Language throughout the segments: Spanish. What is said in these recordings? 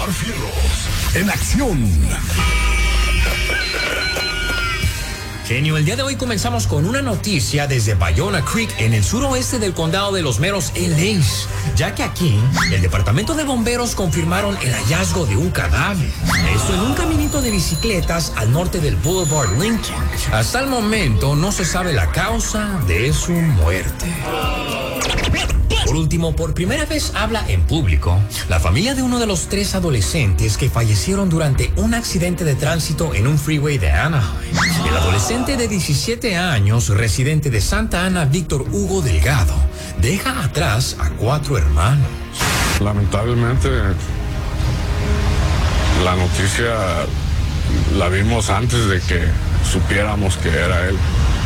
Omar Fierros, en acción. Genio, el día de hoy comenzamos con una noticia desde Bayona Creek, en el suroeste del condado de Los Meros, LA, ya que aquí el departamento de bomberos confirmaron el hallazgo de un cadáver. Esto en un caminito de bicicletas al norte del Boulevard Lincoln. Hasta el momento no se sabe la causa de su muerte. Por último, por primera vez habla en público la familia de uno de los 3 adolescentes que fallecieron durante un accidente de tránsito en un freeway de Anaheim. El adolescente de 17 años, residente de Santa Ana, Víctor Hugo Delgado, deja atrás a 4 hermanos. Lamentablemente, la noticia la vimos antes de que supiéramos que era él.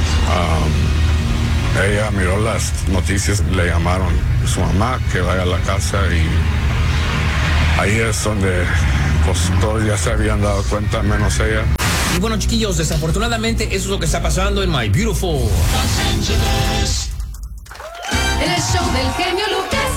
Ella miró las noticias, le llamaron a su mamá que vaya a la casa y ahí es donde pues todos ya se habían dado cuenta, menos ella. Y bueno, chiquillos, desafortunadamente eso es lo que está pasando en My Beautiful Los Angeles. En el show del genio Lucas.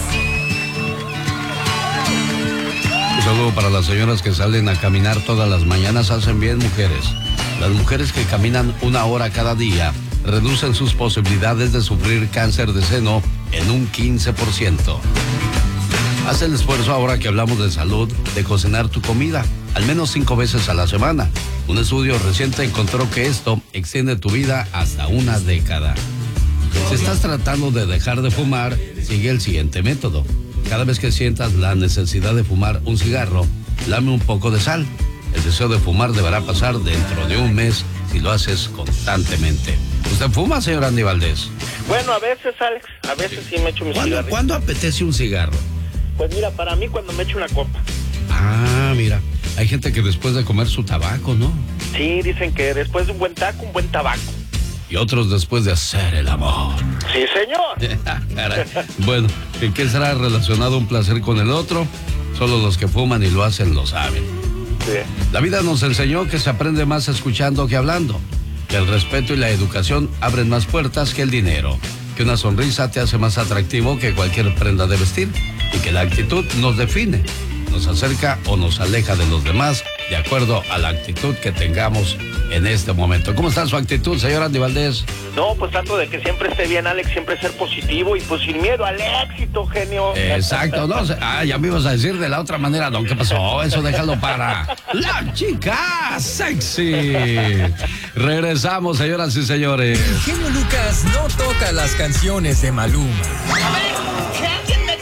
Un saludo para las señoras que salen a caminar todas las mañanas, hacen bien, mujeres. Las mujeres que caminan 1 hora cada día reducen sus posibilidades de sufrir cáncer de seno en un 15%. Haz el esfuerzo, ahora que hablamos de salud, de cocinar tu comida al menos 5 veces a la semana. Un estudio reciente encontró que esto extiende tu vida hasta 1 década. Si estás tratando de dejar de fumar, sigue el siguiente método. Cada vez que sientas la necesidad de fumar un cigarro, lame un poco de sal. El deseo de fumar deberá pasar dentro de 1 mes si lo haces constantemente. ¿Usted fuma, señor Andy Valdés? Bueno, a veces, Alex, a veces sí me echo mi cigarro. ¿Cuándo apetece un cigarro? Pues mira, para mí cuando me echo una copa. Ah, mira, hay gente que después de comer su tabaco, ¿no? Sí, dicen que después de un buen taco, un buen tabaco. Y otros después de hacer el amor. Sí, señor. Caray. Bueno, ¿en qué será relacionado un placer con el otro? Solo los que fuman y lo hacen lo saben. Sí. La vida nos enseñó que se aprende más escuchando que hablando, que el respeto y la educación abren más puertas que el dinero, que una sonrisa te hace más atractivo que cualquier prenda de vestir y que la actitud nos define, nos acerca o nos aleja de los demás de acuerdo a la actitud que tengamos en este momento. ¿Cómo está su actitud, señor Andy Valdés? No, pues trato de que siempre esté bien, Alex, siempre ser positivo y pues sin miedo al éxito, genio. Exacto, no, ya me ibas a decir de la otra manera, don, ¿qué pasó? Eso déjalo para la chica sexy. Regresamos, señoras y señores. El genio Lucas no toca las canciones de Maluma. A ver,